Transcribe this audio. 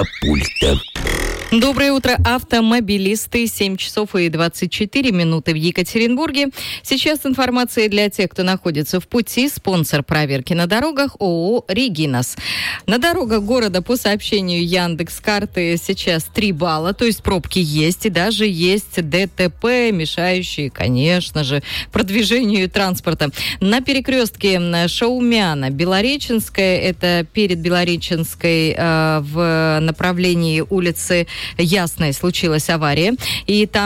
пульта. Доброе утро, автомобилисты. 7 часов и 24 минуты в Екатеринбурге. Сейчас информация для тех, кто находится в пути. Спонсор проверки на дорогах ООО «Регинас». На дорогах города по сообщению Яндекс.Карты сейчас 3 балла, то есть пробки есть, и даже есть ДТП, мешающие, конечно же, продвижению транспорта. На перекрестке Шаумяна, Белореченская, это перед Белореченской в направлении улицы Ясной случилась авария, и там